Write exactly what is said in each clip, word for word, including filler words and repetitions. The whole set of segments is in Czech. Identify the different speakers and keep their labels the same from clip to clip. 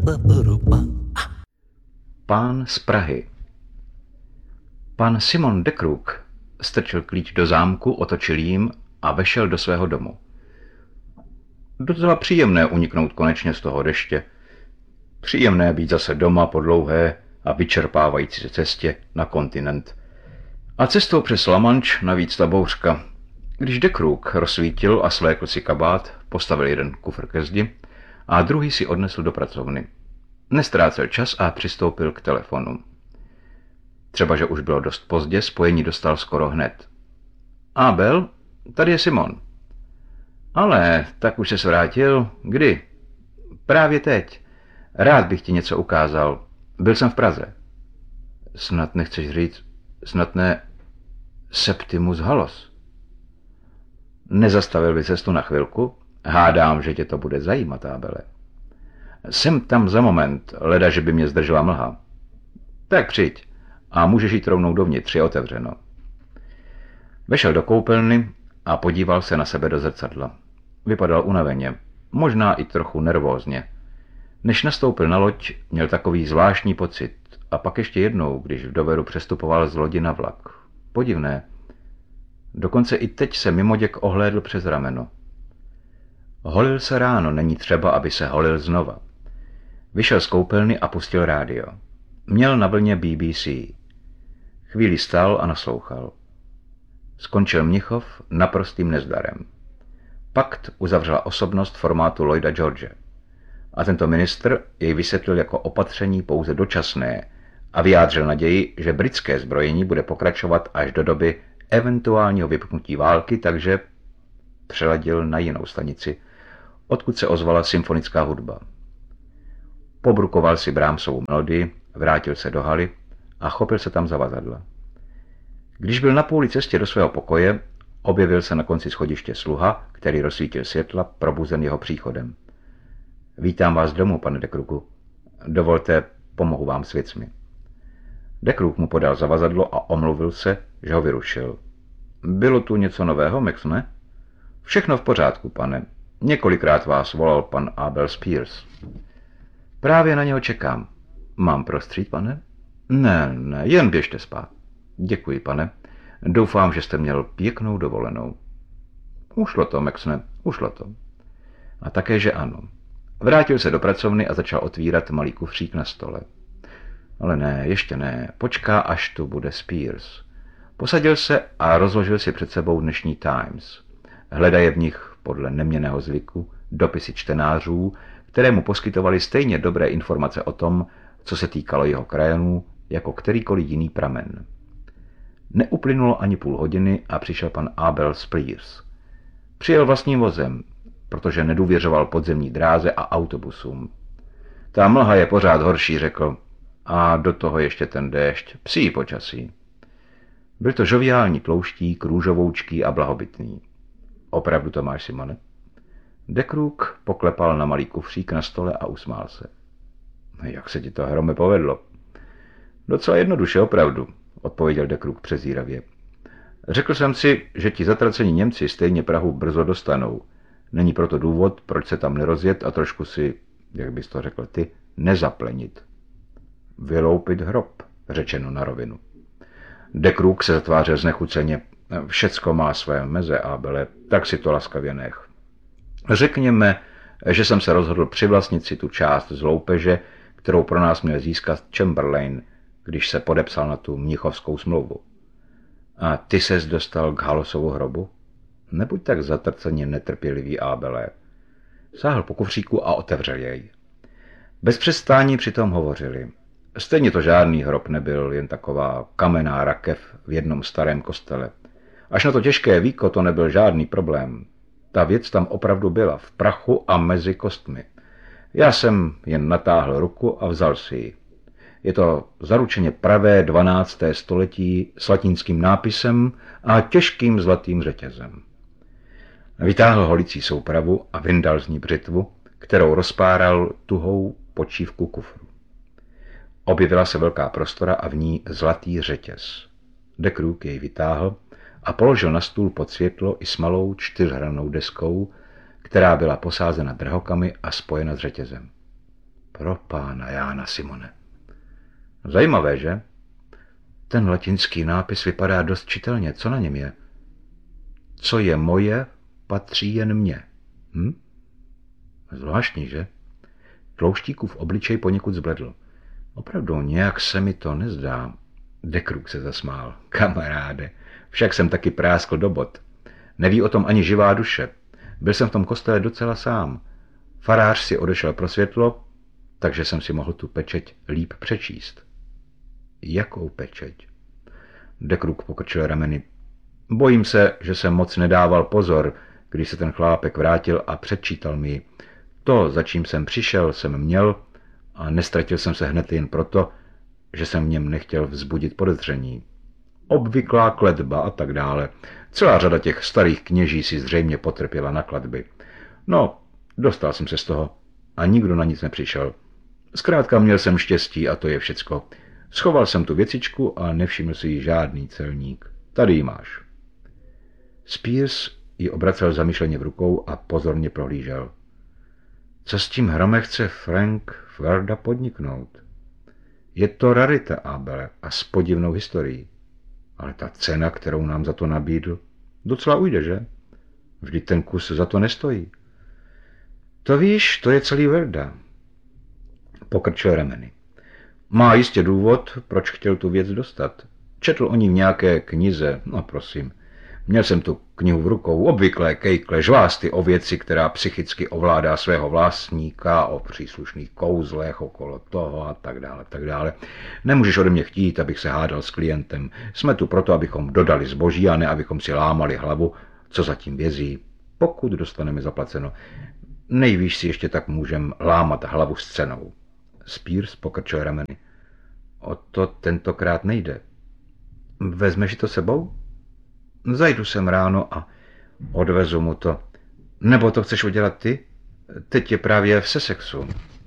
Speaker 1: Pán z Prahy. Pan Simon de Kruk strčil klíč do zámku, otočil jím a vešel do svého domu. Docela příjemné uniknout konečně z toho deště. Příjemné být zase doma po dlouhé a vyčerpávající cestě na kontinent. A cestou přes La Manche navíc ta bouřka. Když de Kruk rozsvítil a svlékl si kabát, postavil jeden kufr ke zdi a druhý si odnesl do pracovny. Nestrácel čas a přistoupil k telefonu. Třeba, že už bylo dost pozdě, spojení dostal skoro hned. Abel, tady je Simon. Ale, tak už ses vrátil. Kdy? Právě teď. Rád bych ti něco ukázal. Byl jsem v Praze. Snad nechceš říct, snad ne Septimus Halos. Nezastavil by cestu na chvilku? Hádám, že tě to bude zajímat, Abele. Jsem tam za moment, leda, že by mě zdržela mlha. Tak přijď a můžeš jít rovnou dovnitř, je otevřeno. Vešel do koupelny a podíval se na sebe do zrcadla. Vypadal unaveně, možná i trochu nervózně. Než nastoupil na loď, měl takový zvláštní pocit a pak ještě jednou, když v Doveru přestupoval z lodi na vlak. Podivné. Dokonce i teď se mimoděk ohlédl přes rameno. Holil se ráno, není třeba, aby se holil znova. Vyšel z koupelny a pustil rádio. Měl na vlně B B C. Chvíli stál a naslouchal. Skončil Mnichov naprostým nezdarem. Pakt uzavřela osobnost formátu Lloyda George. A tento ministr jej vysvětlil jako opatření pouze dočasné a vyjádřil naději, že britské zbrojení bude pokračovat až do doby eventuálního vypuknutí války, takže přeladil na jinou stanici, odkud se ozvala symfonická hudba. Pobrukoval si Brahmsovu melodii, vrátil se do haly a chopil se tam zavazadla. Když byl na půli cestě do svého pokoje, objevil se na konci schodiště sluha, který rozsvítil světla, probuzen jeho příchodem. Vítám vás domů, pane de Kruku. Dovolte, pomohu vám s věcmi. De Kruk mu podal zavazadlo a omluvil se, že ho vyrušil. Bylo tu něco nového, Max, ne? Všechno v pořádku, pane. Několikrát vás volal pan Abel Spears. Právě na něho čekám. Mám prostřít, pane? Ne, ne, jen běžte spát. Děkuji, pane. Doufám, že jste měl pěknou dovolenou. Ušlo to, Maxne, ušlo to. A také, že ano. Vrátil se do pracovny a začal otvírat malý kufřík na stole. Ale ne, ještě ne, počká, až tu bude Spears. Posadil se a rozložil si před sebou dnešní Times. Hledaje v nich, podle neměnného zvyku, dopisy čtenářů, které mu poskytovali stejně dobré informace o tom, co se týkalo jeho krajanů, jako kterýkoliv jiný pramen. Neuplynulo ani půl hodiny a přišel pan Abel Spears. Přijel vlastním vozem, protože nedůvěřoval podzemní dráze a autobusům. Ta mlha je pořád horší, řekl, a do toho ještě ten déšť, psí počasí. Byl to žoviální tlouštík, růžovoučký a blahobytný. Opravdu to máš, Simone? De Kruk poklepal na malý kufřík na stole a usmál se. Jak se ti to, Hrome, povedlo? Docela jednoduše, opravdu, odpověděl de Kruk přezíravě. Řekl jsem si, že ti zatracení Němci stejně Prahu brzo dostanou. Není proto důvod, proč se tam nerozjet a trošku si, jak bys to řekl ty, nezaplenit. Vyloupit hrob, řečeno na rovinu. De Kruk se zatvářel znechuceně. Všecko má své meze, Abele, tak si to laskavě nech. Řekněme, že jsem se rozhodl přivlastnit si tu část z loupeže, kterou pro nás měl získat Chamberlain, když se podepsal na tu mnichovskou smlouvu. A ty ses dostal k Halosovu hrobu? Nebuď tak zatrceně netrpělivý, Abele. Sáhl po kufříku a otevřel jej. Bez přestání přitom hovořili. Stejně to žádný hrob nebyl, jen taková kamenná rakev v jednom starém kostele. Až na to těžké víko to nebyl žádný problém. Ta věc tam opravdu byla, v prachu a mezi kostmi. Já jsem jen natáhl ruku a vzal si ji. Je to zaručeně pravé dvanácté století s latinským nápisem a těžkým zlatým řetězem. Vytáhl holicí soupravu a vyndal z ní břitvu, kterou rozpáral tuhou počívku kufru. Objevila se velká prostora a v ní zlatý řetěz. De Kruk jej vytáhl a položil na stůl pod světlo i s malou čtyřhrannou deskou, která byla posázena drahokamy a spojena s řetězem. Pro pána Jána Simone. Zajímavé, že? Ten latinský nápis vypadá dost čitelně. Co na něm je? Co je moje, patří jen mně. Hm? Zvláštní, že? Tlouštíkův obličej poněkud zbledl. Opravdu nějak se mi to nezdá. De Kruk se zasmál. Kamaráde, však jsem taky práskl do bod. Neví o tom ani živá duše. Byl jsem v tom kostele docela sám. Farář si odešel pro světlo, takže jsem si mohl tu pečeť líp přečíst. Jakou pečeť? De Kruk pokrčil rameny. Bojím se, že jsem moc nedával pozor, když se ten chlápek vrátil a předčítal mi ji. To, za čím jsem přišel, jsem měl a nestratil jsem se hned jen proto, že jsem v něm nechtěl vzbudit podezření. Obvyklá kletba a tak dále. Celá řada těch starých kněží si zřejmě potrpěla na kletby. No, dostal jsem se z toho a nikdo na nic nepřišel. Zkrátka měl jsem štěstí a to je všecko. Schoval jsem tu věcičku a nevšiml si ji žádný celník. Tady ji máš. Spears ji obracel zamyšleně v rukou a pozorně prohlížel. Co s tím hrome chce Frank Verda podniknout? Je to rarita, Abele, a s podivnou historií. Ale ta cena, kterou nám za to nabídl, docela ujde, že? Vždyť ten kus za to nestojí. To víš, to je celý Verda. Pokrčil rameny. Má jistě důvod, proč chtěl tu věc dostat. Četl o ní v nějaké knize, no prosím. Měl jsem tu knihu v rukou, obvyklé kejkle, žvásty o věci, která psychicky ovládá svého vlastníka, o příslušných kouzlech okolo toho a tak dále, tak dále. Nemůžeš ode mě chtít, abych se hádal s klientem. Jsme tu proto, abychom dodali zboží a ne abychom si lámali hlavu, co zatím vězí, pokud dostaneme zaplaceno. Nejvíš si ještě tak můžem lámat hlavu s cenou. Spears pokrčil rameny. O to tentokrát nejde. Vezmeš to sebou? Zajdu sem ráno a odvezu mu to. Nebo to chceš udělat ty? Teď je právě v Sussexu.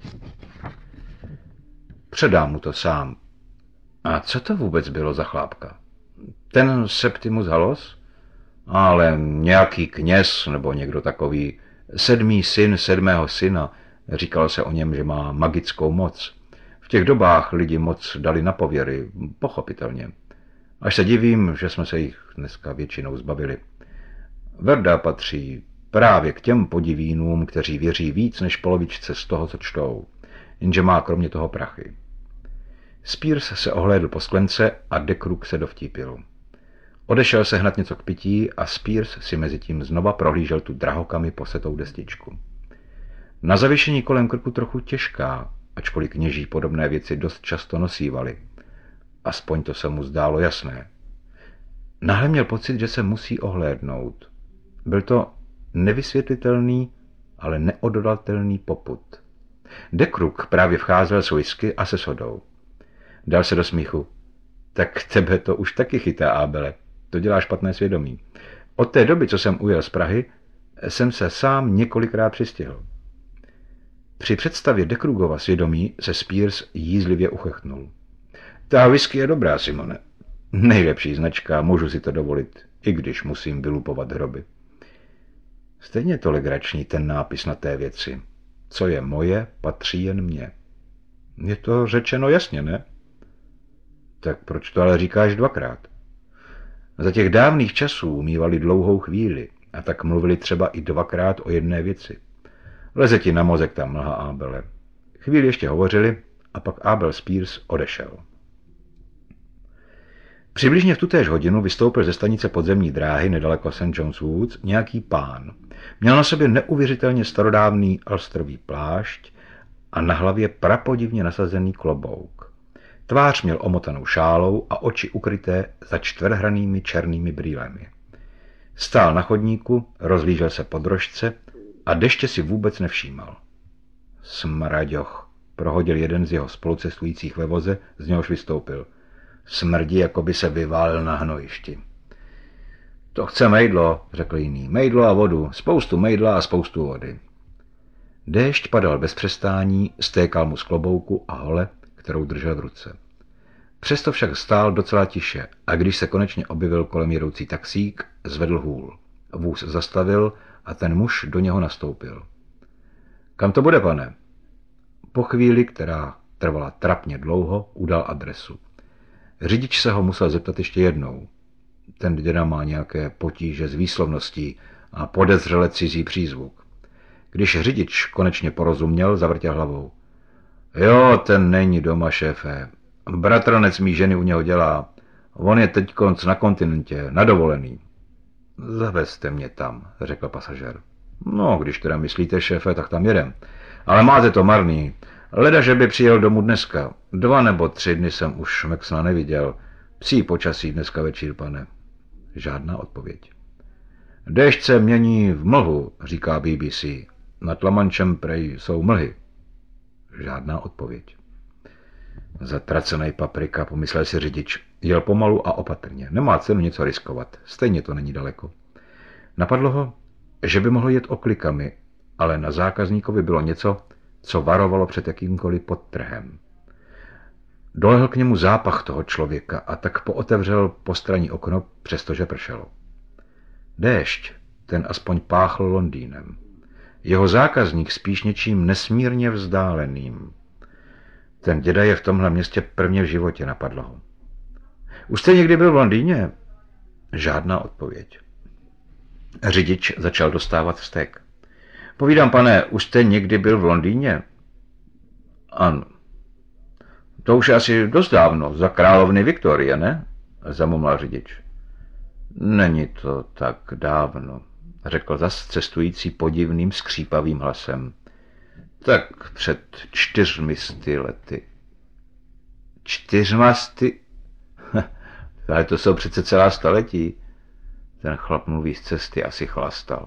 Speaker 1: Předám mu to sám. A co to vůbec bylo za chlápka? Ten Septimus Halos? Ale nějaký kněz nebo někdo takový. Sedmý syn sedmého syna. Říkalo se o něm, že má magickou moc. V těch dobách lidi moc dali na pověry, pochopitelně. Až se divím, že jsme se jich dneska většinou zbavili. Verda patří právě k těm podivínům, kteří věří víc než polovičce z toho, co čtou, jenže má kromě toho prachy. Spears se ohlédl po sklence a De Kruk se dovtípil. Odešel se hned něco k pití a Spears si mezi tím znova prohlížel tu drahokamy posetou destičku. Na zavěšení kolem krku trochu těžká, ačkoliv kněží podobné věci dost často nosívali. Aspoň to se mu zdálo jasné. Náhle měl pocit, že se musí ohlédnout. Byl to nevysvětlitelný, ale neodolatelný popud. De Kruk právě vcházel s whisky a se sodou. Dal se do smíchu. Tak tebe to už taky chytá, Abele. To dělá špatné svědomí. Od té doby, co jsem ujel z Prahy, jsem se sám několikrát přistihl. Při představě De Krugova svědomí se Spears jízlivě uchechtnul. Ta whisky je dobrá, Simone. Nejlepší značka, můžu si to dovolit, i když musím vylupovat hroby. Stejně to legrační ten nápis na té věci. Co je moje, patří jen mně. Je to řečeno jasně, ne? Tak proč to ale říkáš dvakrát? Za těch dávných časů mívali dlouhou chvíli a tak mluvili třeba i dvakrát o jedné věci. Leze ti na mozek ta mlha, Abele. Chvíli ještě hovořili a pak Abel Spears odešel. Přibližně v tutéž hodinu vystoupil ze stanice podzemní dráhy nedaleko Saint John's Woods nějaký pán. Měl na sobě neuvěřitelně starodávný alstrový plášť a na hlavě prapodivně nasazený klobouk. Tvář měl omotanou šálou a oči ukryté za čtverhranými černými brýlemi. Stál na chodníku, rozlížel se po drožce a deště si vůbec nevšímal. Smraďoch, prohodil jeden z jeho spolucestujících ve voze, z něhož vystoupil. Smrdí, jako by se vyválil na hnojišti. To chce mejdlo, řekl jiný. Mejdlo a vodu, spoustu mejdla a spoustu vody. Déšť padal bez přestání, stékal mu z klobouku a hole, kterou držel v ruce. Přesto však stál docela tiše a když se konečně objevil kolem jedoucí taxík, zvedl hůl. Vůz zastavil a ten muž do něho nastoupil. Kam to bude, pane? Po chvíli, která trvala trapně dlouho, udal adresu. Řidič se ho musel zeptat ještě jednou. Ten děda má nějaké potíže s výslovností a podezřele cizí přízvuk. Když řidič konečně porozuměl, zavrtěl hlavou. Jo, ten není doma, šéfe. Bratranec mý ženy u něho dělá. On je teď konc na kontinentě, na dovolený. Zavezte mě tam, řekl pasažér. No, když teda myslíte, šéfe, tak tam jedem. Ale máte to marný. Leda, že by přijel domů dneska. Dva nebo tři dny jsem už Maxona neviděl. Psí počasí dneska večír, pane. Žádná odpověď. Déšť se mění v mlhu, říká B B C. Nad La Manchem prej jsou mlhy. Žádná odpověď. Zatracený paprika, pomyslel si řidič. Jel pomalu a opatrně. Nemá cenu něco riskovat. Stejně to není daleko. Napadlo ho, že by mohl jet oklikami, ale na zákazníkovi bylo něco, co varovalo před jakýmkoliv podtrhem. Dolehl k němu zápach toho člověka a tak pootevřel postranní okno, přestože pršelo. Déšť, ten aspoň páchl Londýnem. Jeho zákazník spíš něčím nesmírně vzdáleným. Ten děda je v tomhle městě prvně v životě, napadlo ho. Už jste někdy byl v Londýně? Žádná odpověď. Řidič začal dostávat vztek. Povídám, pane, už jste někdy byl v Londýně? Ano. To už je asi dost dávno, za královny Viktorie, ne? Zamumlal řidič. Není to tak dávno, řekl zas cestující podivným skřípavým hlasem. Tak před čtyřmi sty lety. Čtyřma sty? Ale to jsou přece celá staletí. Ten chlap mluví z cesty, asi chlastal.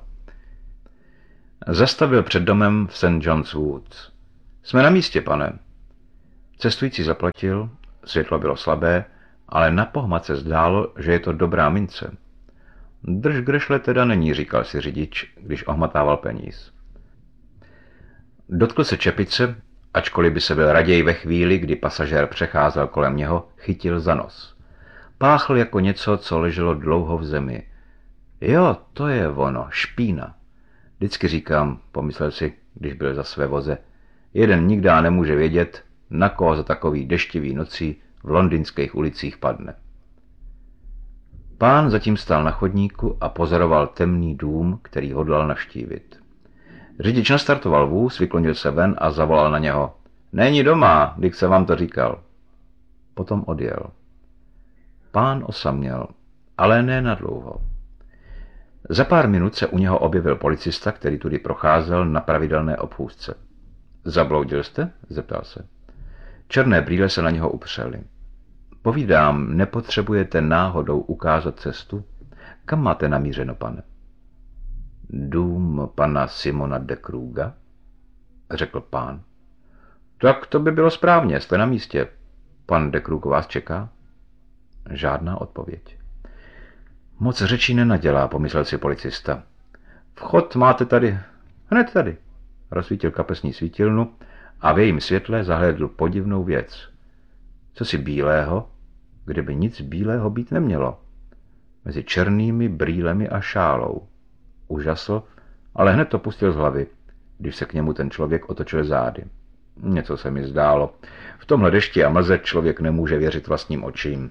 Speaker 1: Zastavil před domem v Saint John's Wood. Jsme na místě, pane. Cestující zaplatil, světlo bylo slabé, ale na pohmat se zdálo, že je to dobrá mince. Drž grešle teda není, říkal si řidič, když ohmatával peníz. Dotkl se čepice, ačkoliv by se byl raději ve chvíli, kdy pasažér přecházel kolem něho, chytil za nos. Páchl jako něco, co leželo dlouho v zemi. Jo, to je ono, špína. Vždycky říkám, pomyslel si, když byl za své voze, jeden nikdy nemůže vědět, na koho za takový deštivý nocí v londýnských ulicích padne. Pán zatím stál na chodníku a pozoroval temný dům, který hodlal navštívit. Řidič nastartoval vůz, vyklonil se ven a zavolal na něho. Není doma, když jsem vám to říkal. Potom odjel. Pán osaměl, ale ne nadlouho. Za pár minut se u něho objevil policista, který tudy procházel na pravidelné obchůzce. Zabloudil jste? Zeptal se. Černé brýle se na něho upřely. Povídám, nepotřebujete náhodou ukázat cestu? Kam máte namířeno, pane? Dům pana Simona de Kruga, řekl pán. Tak to by bylo správně, jste na místě. Pan de Krug vás čeká? Žádná odpověď. Moc řečí nenadělá, pomyslel si policista. Vchod máte tady, hned tady. Rozsvítil kapesní svítilnu a v jejím světle zahlédl podivnou věc. Co si bílého, kdyby nic bílého být nemělo. Mezi černými brýlemi a šálou. Užasl, ale hned to pustil z hlavy, když se k němu ten člověk otočil zády. Něco se mi zdálo. V tomhle dešti a mlze člověk nemůže věřit vlastním očím.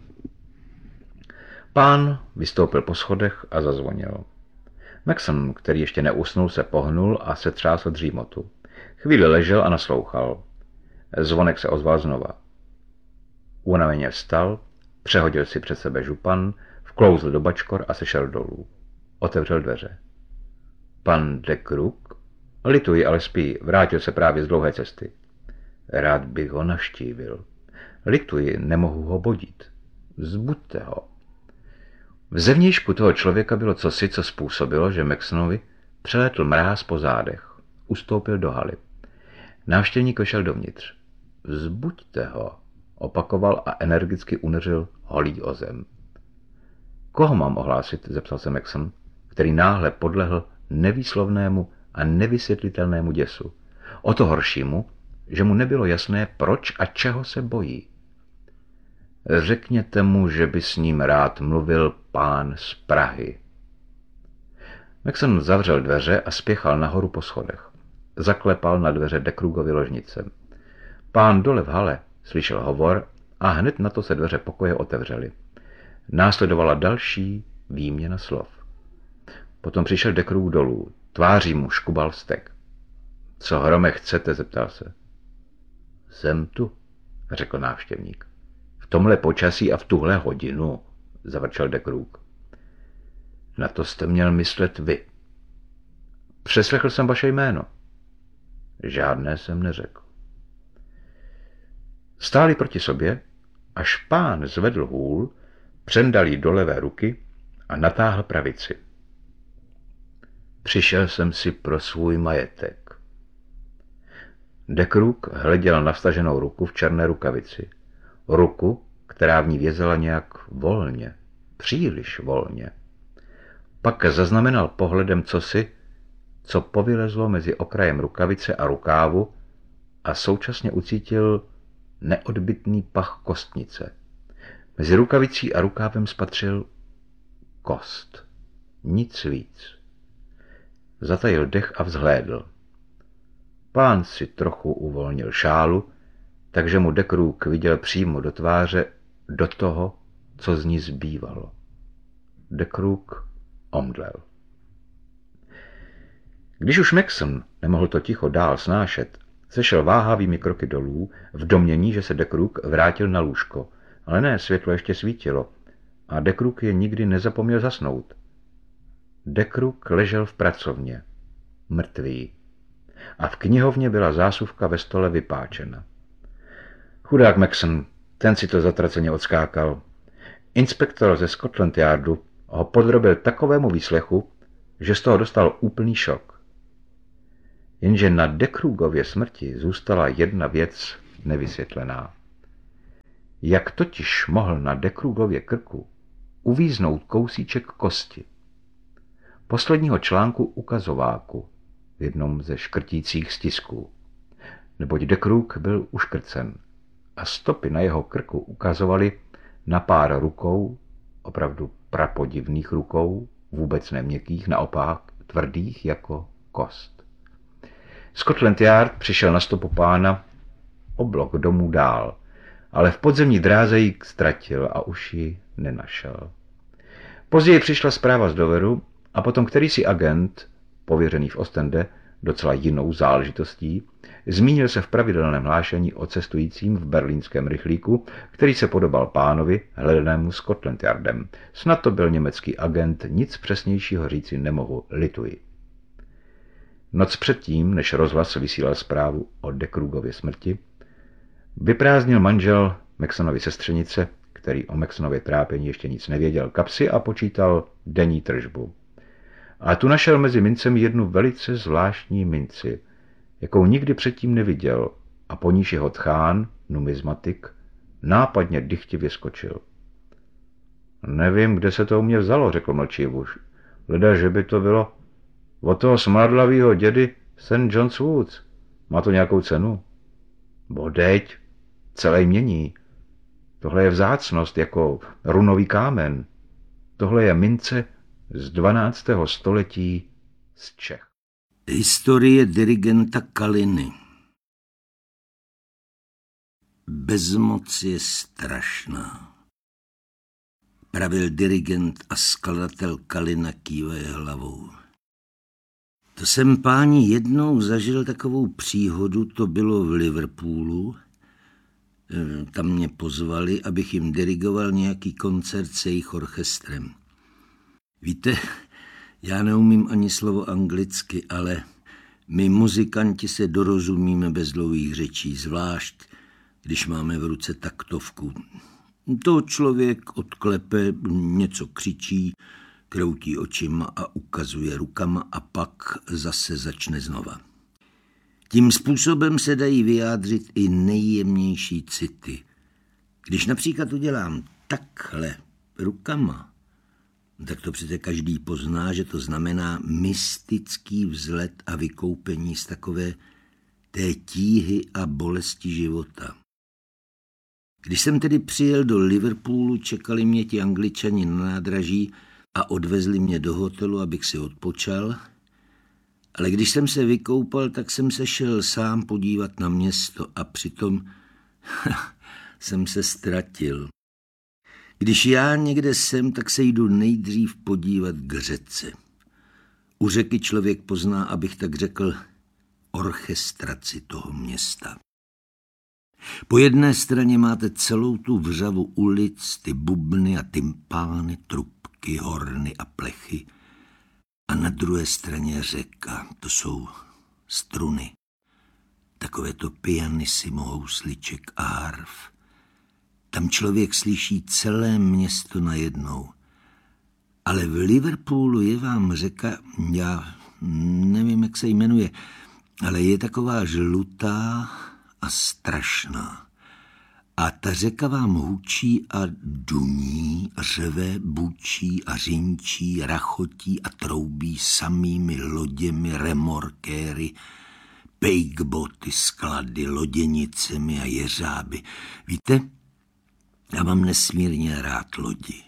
Speaker 1: Pán vystoupil po schodech a zazvonil. Maxon, který ještě neusnul, se pohnul a setřásl dřímotu. Chvíli ležel a naslouchal. Zvonek se ozval znova. Unaveně vstal, přehodil si před sebe župan, vklouzl do bačkor a sešel dolů. Otevřel dveře. Pan de Krug? Lituji, ale spí, vrátil se právě z dlouhé cesty. Rád bych ho navštívil. Lituji, nemohu ho bodit. Zbuďte ho. V zevnějšku toho člověka bylo cosi, co způsobilo, že Maxonovi přelétl mráz po zádech. Ustoupil do haly. Návštěvník vešel dovnitř. Vzbuďte ho, opakoval a energicky uneřil holí o zem. Koho mám ohlásit, zeptal se Maxon, který náhle podlehl nevýslovnému a nevysvětlitelnému děsu. O to horšímu, že mu nebylo jasné, proč a čeho se bojí. Řekněte mu, že by s ním rád mluvil pán z Prahy. Maxon zavřel dveře a spěchal nahoru po schodech. Zaklepal na dveře de Krugovy ložnice. Pán dole v hale slyšel hovor a hned na to se dveře pokoje otevřely. Následovala další výměna slov. Potom přišel de Kruk dolů. Tváří mu škubal vztek. Co, Hrome, chcete, zeptal se. Jsem tu, řekl návštěvník. V tomhle počasí a v tuhle hodinu, zavrčel de Kruk. Na to jste měl myslet vy. Přeslechl jsem vaše jméno. Žádné jsem neřekl. Stáli proti sobě, až pán zvedl hůl, přendal jí do levé ruky a natáhl pravici. Přišel jsem si pro svůj majetek. De Kruk hleděl na vstaženou ruku v černé rukavici. Ruku, která v ní vězela nějak volně, příliš volně. Pak zaznamenal pohledem cosi, co povylezlo mezi okrajem rukavice a rukávu a současně ucítil neodbytný pach kostnice. Mezi rukavicí a rukávem spatřil kost. Nic víc. Zatajil dech a vzhlédl. Pán si trochu uvolnil šálu, takže mu de Kruk viděl přímo do tváře, do toho, co z ní zbývalo. De Kruk omdlel. Když už Maxon nemohl to ticho dál snášet, sešel váhavými kroky dolů v domnění, že se de Kruk vrátil na lůžko, ale ne, světlo ještě svítilo a de Kruk je nikdy nezapomněl zasnout. De Kruk ležel v pracovně, mrtvý, a v knihovně byla zásuvka ve stole vypáčena. Chudák Maxon, ten si to zatraceně odskákal. Inspektor ze Scotland Yardu ho podrobil takovému výslechu, že z toho dostal úplný šok. Jenže na de Krugově smrti zůstala jedna věc nevysvětlená. Jak totiž mohl na de Krugově krku uvíznout kousíček kosti? Posledního článku ukazováku v jednom ze škrtících stisků. Neboť de Kruk byl uškrcen a stopy na jeho krku ukazovaly na pár rukou, opravdu prapodivných rukou, vůbec neměkkých, naopak tvrdých jako kost. Scotland Yard přišel na stopu pána o blok domů dál, ale v podzemní dráze ji ztratil a už ji nenašel. Později přišla zpráva z Doveru a potom kterýsi agent, pověřený v Ostende docela jinou záležitostí, zmínil se v pravidelném hlášení o cestujícím v berlínském rychlíku, který se podobal pánovi hledanému Scotland Yardem. Snad to byl německý agent, nic přesnějšího říci nemohu, lituji. Noc předtím, než rozhlas vysílal zprávu o de Krugově smrti, vyprázdnil manžel Maxonovy sestřenice, který o Maxonově trápení ještě nic nevěděl, kapsy a počítal denní tržbu. A tu našel mezi mincemi jednu velice zvláštní minci, jakou nikdy předtím neviděl, a po níž jeho tchán, numizmatik, nápadně dychtivě skočil. Nevím, kde se to u mě vzalo, řekl mlčí muž. Leda, že by to bylo od toho smradlavýho dědy Saint John's Woods. Má to nějakou cenu? Bodeď, celé mění. Tohle je vzácnost, jako runový kámen. Tohle je mince z dvanáctého století z Čech.
Speaker 2: Historie dirigenta Kaliny. Bezmoc je strašná. Pravil dirigent a skladatel Kalina kývaje hlavou. To jsem, páni, jednou zažil takovou příhodu, to bylo v Liverpoolu. Tam mě pozvali, abych jim dirigoval nějaký koncert se jejich orchestrem. Víte, já neumím ani slovo anglicky, ale my muzikanti se dorozumíme bez dlouhých řečí, zvlášť když máme v ruce taktovku. To člověk odklepe, něco křičí, kroutí očima a ukazuje rukama a pak zase začne znova. Tím způsobem se dají vyjádřit i nejjemnější city. Když například udělám takhle rukama, tak to přece každý pozná, že to znamená mystický vzlet a vykoupení z takové té tíhy a bolesti života. Když jsem tedy přijel do Liverpoolu, čekali mě ti Angličani na nádraží a odvezli mě do hotelu, abych si odpočal. Ale když jsem se vykoupal, tak jsem se šel sám podívat na město a přitom jsem se ztratil. Když já někde jsem, tak se jdu nejdřív podívat k řece. U řeky člověk pozná, abych tak řekl, orchestraci toho města. Po jedné straně máte celou tu vřavu ulic, ty bubny a tympány, trubky, horny a plechy. A na druhé straně řeka, to jsou struny. Takové to pianissimo housliček a harf. Tam člověk slyší celé město najednou. Ale v Liverpoolu je vám řeka, já nevím, jak se jmenuje, ale je taková žlutá a strašná. A ta řeka vám hučí a duní, řeve, bučí a řinčí, rachotí a troubí samými loděmi, remorkéry, pejkboty, sklady, loděnicemi a jeřáby. Víte, já mám nesmírně rád lodi.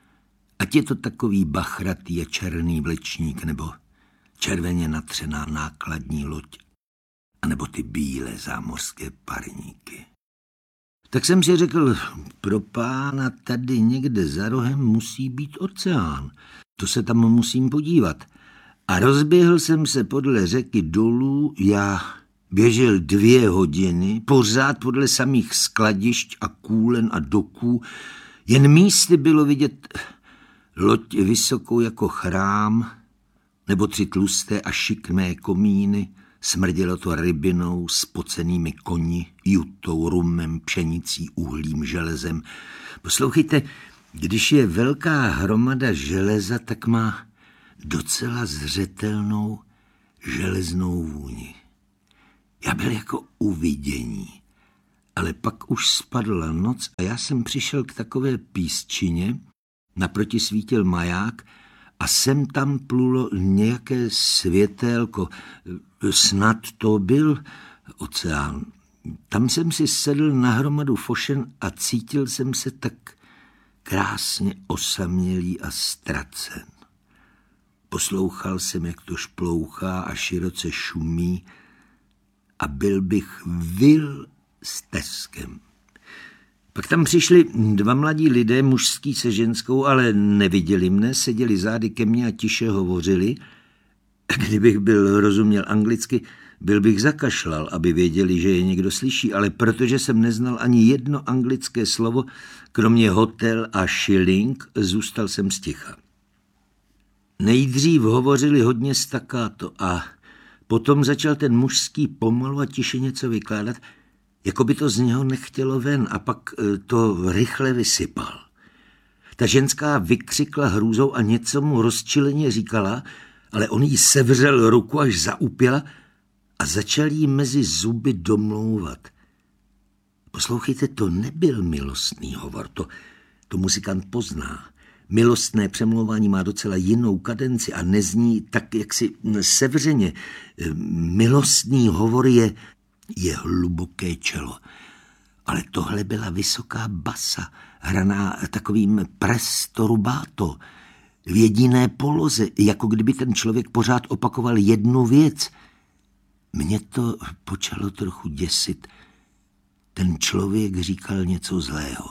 Speaker 2: Ať je to takový bachratý a černý vlečník, nebo červeně natřená nákladní loď, anebo ty bílé zámořské parníky. Tak jsem si řekl, pro pána tady někde za rohem musí být oceán. To se tam musím podívat. A rozběhl jsem se podle řeky dolů, já běžel dvě hodiny, pořád podle samých skladišť a kůlen a doků. Jen místy bylo vidět loď vysokou jako chrám, nebo tři tlusté a šikmé komíny. Smrdělo to rybinou, spocenými koni, jutou, rumem, pšenicí, uhlím, železem. Poslouchejte, když je velká hromada železa, tak má docela zřetelnou železnou vůni. Já byl jako u vidění, ale pak už spadla noc a já jsem přišel k takové písčině, naproti svítil maják a sem tam plulo nějaké světélko. Snad to byl oceán. Tam jsem si sedl na hromadu fošen a cítil jsem se tak krásně osamělý a ztracen. Poslouchal jsem, jak to šplouchá a široce šumí a byl bych vil s teskem. Pak tam přišli dva mladí lidé, mužský se ženskou, ale neviděli mne, seděli zády ke mně a tiše hovořili. Kdybych byl rozuměl anglicky, byl bych zakašlal, aby věděli, že je někdo slyší, ale protože jsem neznal ani jedno anglické slovo, kromě hotel a shilling, zůstal jsem sticha. Nejdřív hovořili hodně staccato a potom začal ten mužský pomalu a tiše něco vykládat, jako by to z něho nechtělo ven, a pak to rychle vysypal. Ta ženská vykřikla hrůzou a něco mu rozčileně říkala, ale on jí sevřel ruku, až zaupěla a začal jí mezi zuby domlouvat. Poslouchejte, to nebyl milostný hovor, to, to muzikant pozná. Milostné přemlouvání má docela jinou kadenci a nezní tak jaksi sevřeně. Milostný hovor je, je hluboké čelo. Ale tohle byla vysoká basa, hraná takovým presto rubato, v jediné poloze, jako kdyby ten člověk pořád opakoval jednu věc. Mě to počalo trochu děsit. Ten člověk říkal něco zlého.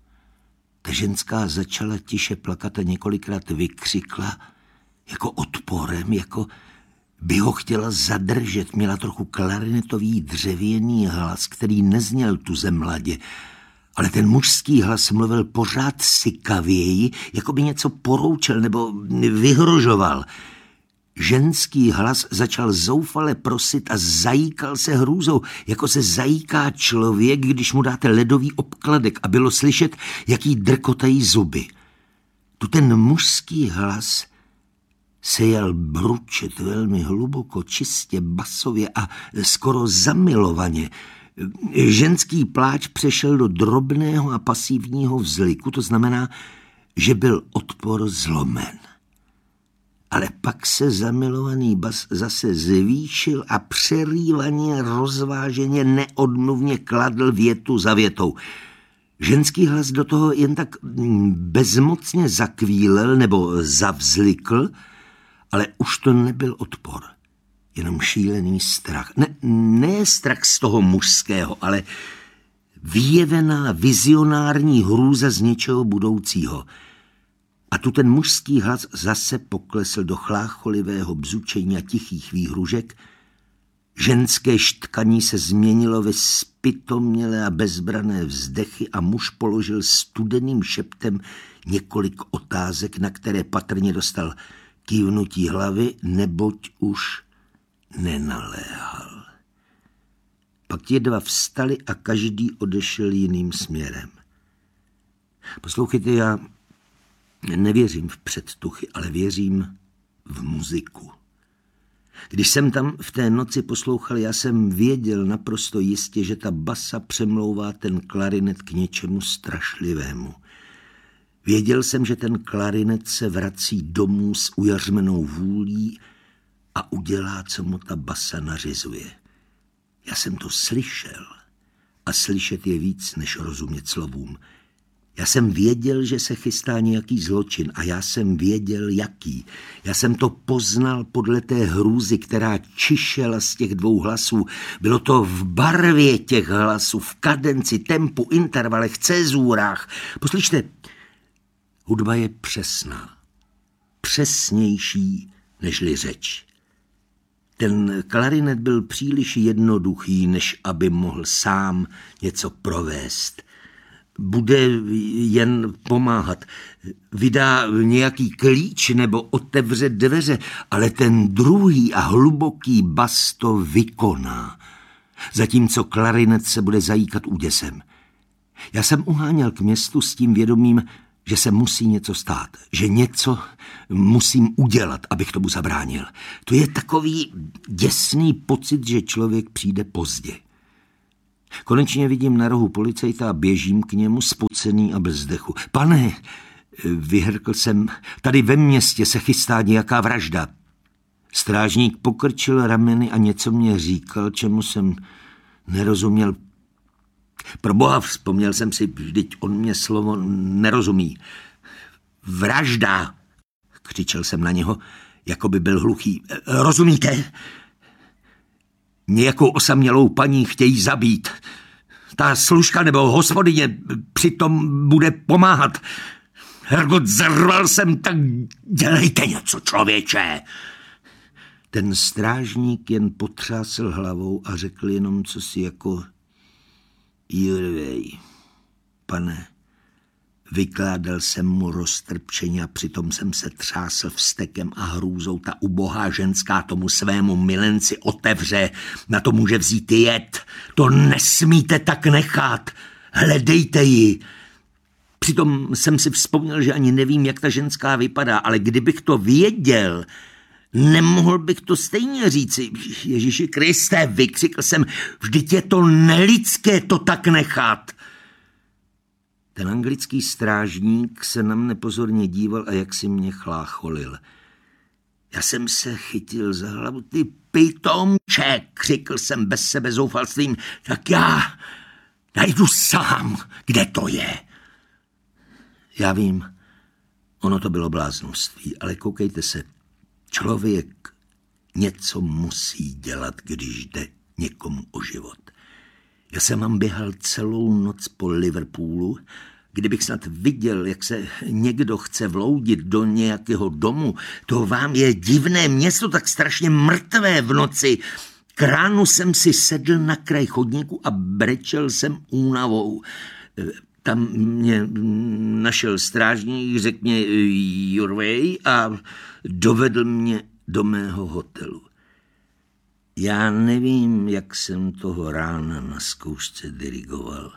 Speaker 2: Ta ženská začala tiše plakat a několikrát vykřikla, jako odporem, jako by ho chtěla zadržet. Měla trochu klarinetový dřevěný hlas, který nezněl tu zemladě, ale ten mužský hlas mluvil pořád sykavěji, jako by něco poroučel nebo vyhrožoval. Ženský hlas začal zoufale prosit a zajíkal se hrůzou, jako se zajíká člověk, když mu dáte ledový obkladek, a bylo slyšet, jak jí drkotají zuby. Tu ten mužský hlas se jel bručet velmi hluboko, čistě, basově a skoro zamilovaně. Ženský pláč přešel do drobného a pasivního vzliku, to znamená, že byl odpor zlomen. Ale pak se zamilovaný bas zase zvýšil a přerývaně, rozváženě, neodmluvně kladl větu za větou. Ženský hlas do toho jen tak bezmocně zakvílel nebo zavzlikl, ale už to nebyl odpor. jenom šílený strach. Ne, ne strach z toho mužského, ale vyjevená vizionární hrůza z něčeho budoucího. A tu ten mužský hlas zase poklesl do chlácholivého bzučení a tichých výhružek. Ženské štkaní se změnilo ve zpytomělé a bezbrané vzdechy a muž položil studeným šeptem několik otázek, na které patrně dostal kývnutí hlavy, neboť už nenaléhal. Pak ti dva vstali a každý odešel jiným směrem. Poslouchejte, já nevěřím v předtuchy, ale věřím v muziku. Když jsem tam v té noci poslouchal, já jsem věděl naprosto jistě, že ta basa přemlouvá ten klarinet k něčemu strašlivému. Věděl jsem, že ten klarinet se vrací domů s ujařmenou vůlí a udělá, co mu ta basa nařizuje. Já jsem to slyšel a slyšet je víc, než rozumět slovům. Já jsem věděl, že se chystá nějaký zločin a já jsem věděl, jaký. Já jsem to poznal podle té hrůzy, která čišela z těch dvou hlasů. Bylo to v barvě těch hlasů, v kadenci, tempu, intervalech, cezurách. Poslyšte, hudba je přesná. Přesnější nežli řeč. Ten klarinet byl příliš jednoduchý, než aby mohl sám něco provést. Bude jen pomáhat. Vydá nějaký klíč nebo otevře dveře, ale ten druhý a hluboký bas to vykoná. Zatímco klarinet se bude zajíkat úděsem. Já jsem uháněl k městu s tím vědomím, že se musí něco stát, že něco musím udělat, abych tomu zabránil. To je takový děsný pocit, že člověk přijde pozdě. Konečně vidím na rohu policajta a běžím k němu spocený a bez dechu. Pane, vyhrkl jsem, tady ve městě se chystá nějaká vražda. Strážník pokrčil rameny a něco mě říkal, čemu jsem nerozuměl. Proboha, vzpomněl jsem si, vždyť on mě slovo nerozumí. Vražda, křičel jsem na něho, jako by byl hluchý. Rozumíte? Nějakou osamělou paní chtějí zabít. Ta služka nebo hospodyně přitom bude pomáhat. Hergot, zerval jsem, tak dělejte něco, člověče. Ten strážník jen potřásl hlavou a řekl jenom cosi jako Jurvej, pane, vykládal jsem mu roztrpčeně a přitom jsem se třásl vztekem a hrůzou. Ta ubohá ženská tomu svému milenci otevře, na to může vzít jed. To nesmíte tak nechat, hledejte ji. Přitom jsem si vzpomněl, že ani nevím, jak ta ženská vypadá, ale kdybych to věděl, nemohl bych to stejně říci. Ježíši Kriste, vykřikl jsem, vždyť je to nelidské to tak nechat. Ten anglický strážník se na mne pozorně díval a jak si mě chlácholil. Já jsem se chytil za hlavu. Ty pitomče, křikl jsem bez sebe zoufalstvím, tak já najdu sám, kde to je. Já vím, ono to bylo bláznoství, ale koukejte se, člověk něco musí dělat, když jde někomu o život. Já jsem vám běhal celou noc po Liverpoolu. Kdybych snad viděl, jak se někdo chce vloudit do nějakého domu, to vám je divné město, tak strašně mrtvé v noci. K ránu jsem si sedl na kraj chodníku a brečel jsem únavou. Tam mě našel strážník, řekl mě your way a dovedl mě do mého hotelu. Já nevím, jak jsem toho rána na zkoušce dirigoval,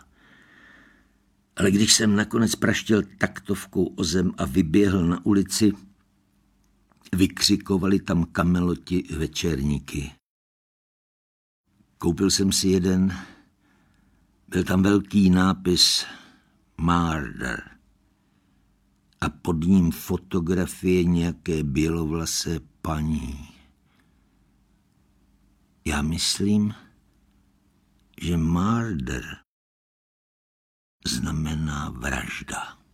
Speaker 2: ale když jsem nakonec praštěl taktovkou o zem a vyběhl na ulici, vykřikovali tam kameloti večerníky. Koupil jsem si jeden, byl tam velký nápis Murder a pod ním fotografie nějaké bělovlasé paní. Já myslím, že murder znamená vražda.